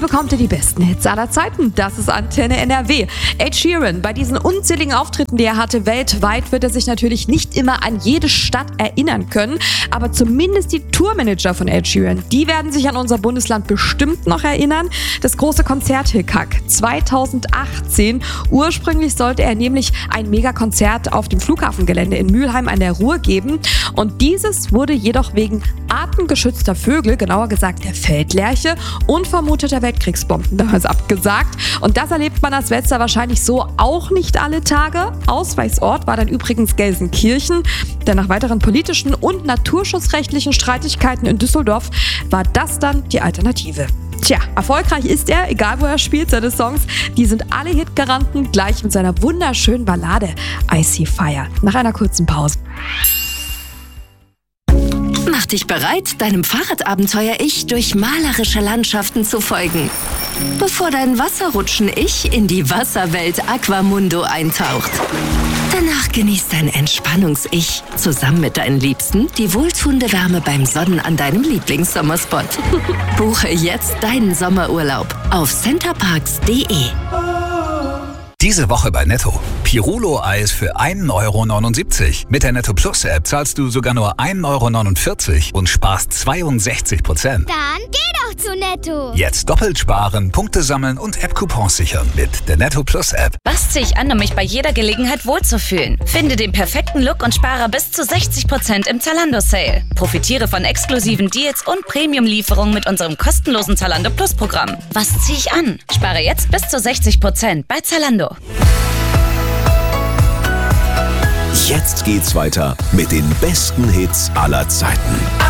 bekommt ihr die besten Hits aller Zeiten? Das ist Antenne NRW. Ed Sheeran, bei diesen unzähligen Auftritten, die er hatte weltweit, wird er sich natürlich nicht immer an jede Stadt erinnern können. Aber zumindest die Tourmanager von Ed Sheeran, die werden sich an unser Bundesland bestimmt noch erinnern. Das große Konzert-Hickhack 2018. Ursprünglich sollte er nämlich ein Megakonzert auf dem Flughafengelände in Mülheim an der Ruhr geben. Und dieses wurde jedoch wegen artengeschützter Vögel, genauer gesagt der Feldlerche, und vermuteter Weltkriegsbomben damals abgesagt. Und das erlebt man als Wetzlar wahrscheinlich so auch nicht alle Tage. Ausweichsort war dann übrigens Gelsenkirchen, denn nach weiteren politischen und naturschutzrechtlichen Streitigkeiten in Düsseldorf war das dann die Alternative. Tja, erfolgreich ist er, egal wo er spielt, seine Songs, die sind alle Hitgaranten, gleich mit seiner wunderschönen Ballade I See Fire. Nach einer kurzen Pause. Mach dich bereit, deinem Fahrradabenteuer-Ich durch malerische Landschaften zu folgen, bevor dein Wasserrutschen-Ich in die Wasserwelt Aquamundo eintaucht. Danach genießt dein Entspannungs-Ich zusammen mit deinen Liebsten die wohltuende Wärme beim Sonnen an deinem Lieblingssommerspot. Buche jetzt deinen Sommerurlaub auf centerparks.de. Diese Woche bei Netto. Pirulo-Eis für 1,79 €. Mit der Netto Plus App zahlst du sogar nur 1,49 € und sparst 62%. Dann geh doch zu Netto. Jetzt doppelt sparen, Punkte sammeln und App-Coupons sichern mit der Netto Plus App. Was ziehe ich an, um mich bei jeder Gelegenheit wohlzufühlen? Finde den perfekten Look und spare bis zu 60% im Zalando-Sale. Profitiere von exklusiven Deals und Premium-Lieferungen mit unserem kostenlosen Zalando Plus-Programm. Was ziehe ich an? Spare jetzt bis zu 60% bei Zalando. Jetzt geht's weiter mit den besten Hits aller Zeiten.